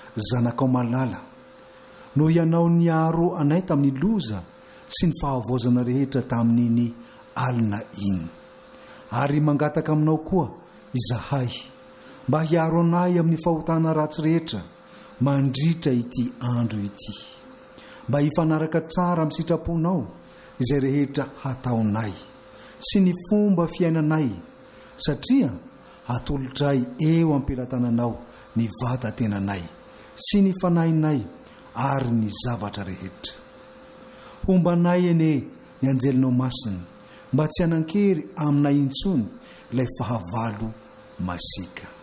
zanakao malala no ianao niaro anay tamin'ny loza sy ny fahavozana rehetra tamin'iny alina iny, ary mangataka aminao koa izahay mba hiaro anay amin'ny fahotana ratsy rehetra mandritra ity andro ity, mba hifanaraka tsara amin'ny sitraponao izay rehetra hataonay sy ny fomba fiainanay, satria hatolotray eo ampelantananao ny vatan-tenanay sy ny fanahinay ary ny zavatra rehetra. Hombanay ene ny anjelinao masina mba tsy hanan-kery aminay intsony ilay fahavalo masika.